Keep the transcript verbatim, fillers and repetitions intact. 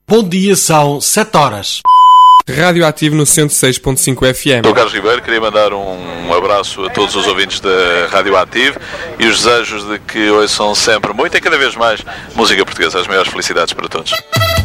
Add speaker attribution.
Speaker 1: Bom dia, são sete horas.
Speaker 2: Rádio Ativo no cento e seis ponto cinco F M.
Speaker 3: Sou Carlos Ribeiro, queria mandar um abraço a todos os ouvintes da Rádio Ativo e os desejos de que ouçam sempre muito e cada vez mais música portuguesa. As maiores felicidades para todos.